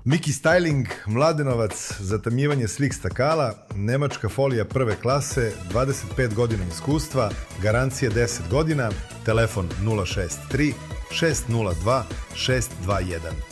Miki Styling, Mladenovac, zatamljivanje slik stakala, nemačka folija prve klase, 25 godina iskustva, garancija 10 godina, telefon 063 602 621.